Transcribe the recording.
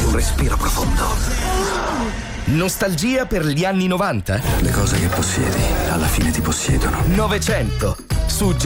un respiro profondo. Nostalgia per gli anni 90? Le cose che possiedi, alla fine ti possiedono. 900 su